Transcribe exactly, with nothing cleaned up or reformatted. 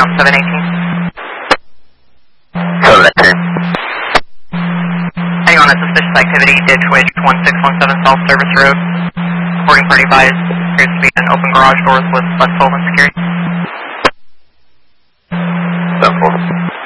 count seven eighteen. seven eighteen. Heading on a suspicious activity, ditch wedge one six one seven South Service Road. Reporting party advised, appears to be an open garage doors with less toll than security. ten four.